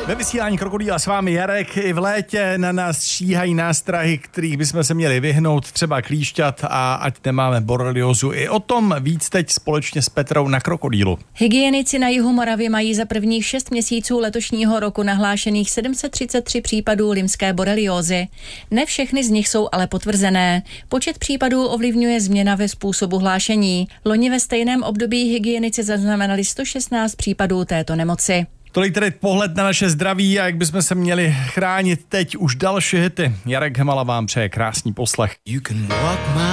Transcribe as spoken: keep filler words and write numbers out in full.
Ve vysílání Krokodýla s vámi Jarek. I v létě na nás číhají nástrahy, kterých bychom se měli vyhnout, třeba klíšťat, a ať nemáme boreliozu. I o tom víc teď společně s Petrou na Krokodýlu. Hygienici na jihu Moravy mají za prvních šest měsíců letošního roku nahlášených sedm set třicet tři případů lymské boreliózy. Ne všechny z nich jsou ale potvrzené. Počet případů ovlivňuje změna ve způsobu hlášení. Loni ve stejném období hygienici zaznamenali sto šestnáct případů této nemoci. Tolik tedy pohled na naše zdraví a jak bychom se měli chránit teď. Už další hity. Jarek Hemala vám přeje krásný poslech.